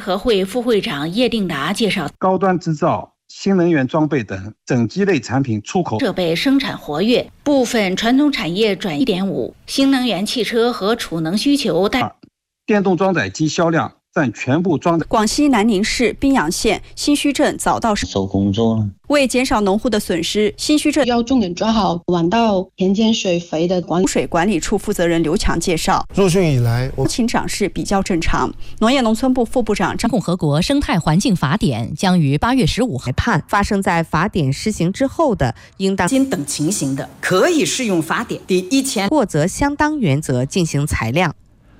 合会副会长叶定达介绍， 高端制造、新能源装备等整机类产品出口设备生产活跃，部分传统产业转 1.5， 新能源汽车和储能需求电动装载机销量占全部装载。 广西南宁市宾阳县新圩镇早稻手工作了。 为减少农户的损失，新圩镇要重点抓好晚到田间水肥的污水管理处负责人刘强介绍， 入汛以来， 情涨势比较正常。农业农村部副部长张共和国生态环境法典将于8月15号判发生在法典施行之后的，应当等情形的，可以适用法典第1000 或则相当原则进行裁量。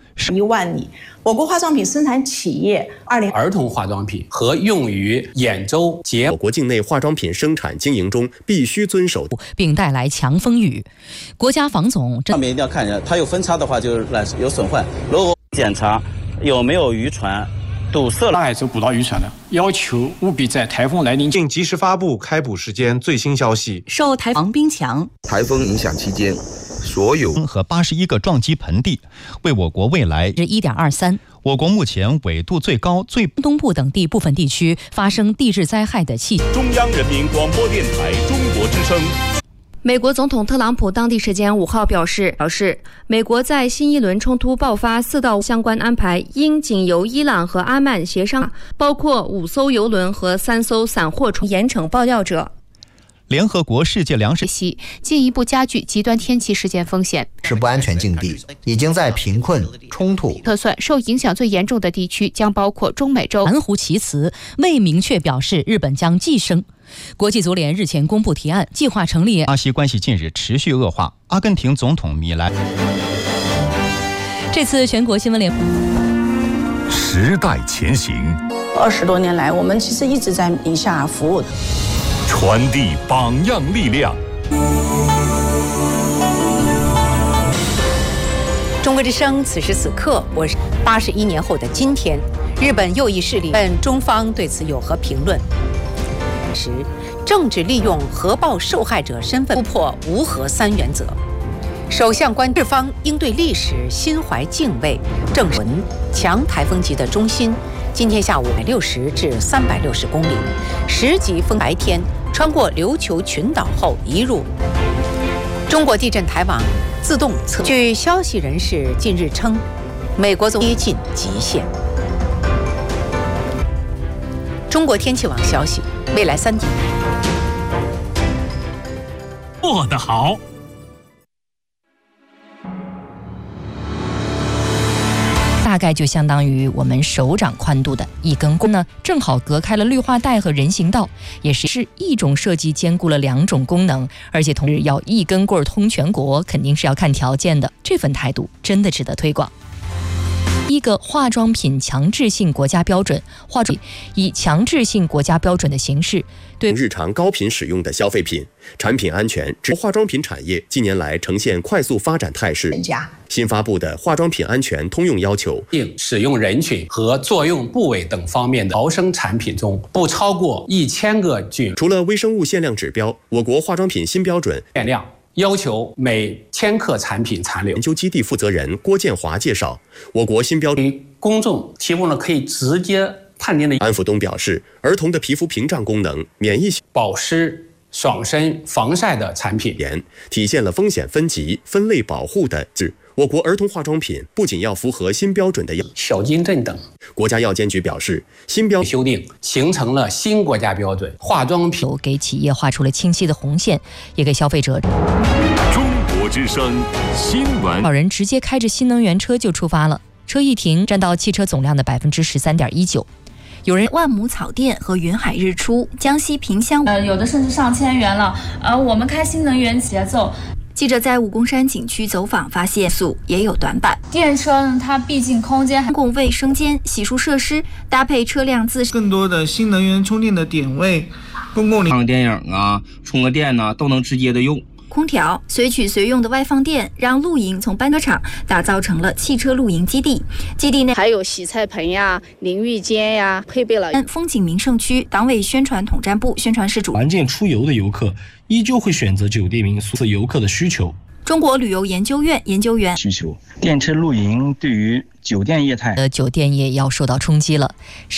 1万里。我国化妆品生产企业儿童化妆品和用于眼周睫。 我国境内化妆品生产经营中必须遵守， 并带来强风雨。国家防总上面一定要看一下，它有分叉的话就是有损坏。如果检查有没有渔船堵塞了， 上海走捕捞渔船的，要求务必在台风来临并及时发布开捕时间最新消息。 受台风冰强， 台风影响期间，所有和81个撞击盆地，为我国未来是1.23。 我国目前纬度最高、 东部等地部分地区发生地质灾害的中央人民广播电台中国之声。 美国总统特朗普当地时间5号表示，美国在新一轮冲突爆发4到5相关安排应仅由伊朗和阿曼协商，包括5艘油轮和3艘散货船。严惩爆料者。 联合国世界粮食进一步加剧极端天气事件风险， 是不安全境地，已经在贫困、冲突测算受影响最严重的地区将包括中美洲。 含糊其辞，未明确表示日本将继升。国际足联日前公布提案，计划成立。 巴西关系近日持续恶化，阿根廷总统米莱。 这次全国新闻联播。 时代前行 ，20多年来，我们其实一直在宁夏服务。 传递榜样力量。 中国之声，此时此刻，我是81年后的今天，日本右翼势力中方对此有何评论？政治利用核爆受害者身份突破无核3原则。首相关日方应对历史心怀敬畏，正视强台风级的中心。今天下午160至360公里，10级风，白天穿过琉球群岛后移入中国地震台网自动测。据消息人士近日称，美国接近极限。中国天气网消息，未来3天做得好。 大概就相当于我们手掌宽度的一根棍呢，正好隔开了绿化带和人行道，也是一种设计兼顾了2种功能，而且同时要一根棍通全国，肯定是要看条件的。这份态度真的值得推广。一个化妆品强制性国家标准，以强制性国家标准的形式对日常高频使用的消费品产品安全。化妆品产业近年来呈现快速发展态势。新发布的化妆品安全通用要求， 使用人群和作用部位等方面的毫升产品中不超过1000个菌。 除了微生物限量指标，我国化妆品新标准限量要求每1000克产品残留。 研究基地负责人郭建华介绍，我国新标准给公众提供了可以直接判定的。 安福东表示，儿童的皮肤屏障功能、免疫保湿、爽身、防晒的产品， 体现了风险分级、分类保护的制。我国儿童化妆品不仅要符合新标准的小金镇等。 国家药监局表示，新标修订形成了新国家标准，化妆品给企业画出了清晰的红线，也给消费者。 中国之声新闻。 老人直接开着新能源车就出发了，车一停，占到汽车总量的13.19%。有人万亩草店和云海日出，江西萍乡， 有的甚至上千元了。我们开新能源节奏。 记者在武功山景区走访发现，速也有短板。 电车呢，它毕竟空间公共卫生间、洗漱设施搭配车辆自更多的新能源充电的点位，公共看电影啊、充个电呐，都能直接的用。 空调随取随用的外放电，让露营从班车场打造成了汽车露营基地。基地内还有洗菜盆呀、淋浴间呀，配备了风景名胜区。党委宣传统战部宣传室主团建出游的游客依旧会选择酒店民宿，游客的需求。 中国旅游研究院研究员需求，电车露营对于酒店业态酒店业要受到冲击了。